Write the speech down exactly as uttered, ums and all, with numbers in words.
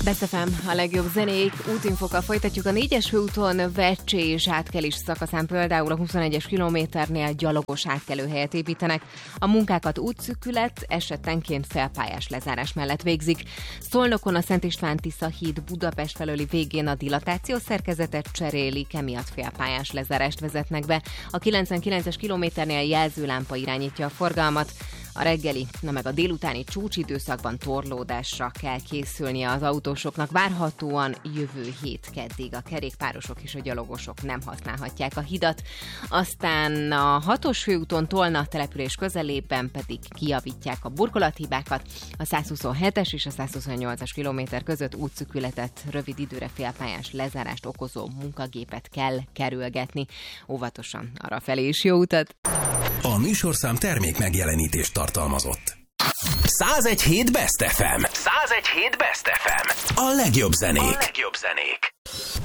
Best ef em, a legjobb zenék, útinfokkal folytatjuk. A négyes főúton Vecsé és átkelés szakaszán például a huszonegyes kilométernél gyalogos átkelőhelyet építenek. A munkákat útszűkület, esetenként felpályás lezárás mellett végzik. Szolnokon a Szent István Tisza híd Budapest felőli végén a dilatációs szerkezetet cserélik, emiatt félpályás lezárást vezetnek be. A kilencvenkilences kilométernél jelzőlámpa irányítja a forgalmat. A reggeli, na meg a délutáni csúcsidőszakban torlódásra kell készülnie az autósoknak. Várhatóan jövő hét keddig a kerékpárosok és a gyalogosok nem használhatják a hidat. Aztán a hatos főúton Tolna település közelében pedig kijavítják a burkolathibákat. A százhuszonhetes és a százhuszonnyolcas kilométer között útszűkületet, rövid időre félpályás lezárást okozó munkagépet kell kerülgetni. Óvatosan arrafelé is jó utat! A műsorszám termék megjelenítést tartalmazott. száz egy hét Best ef em. száz egy hét Best ef em. A legjobb zenék. A legjobb zenék.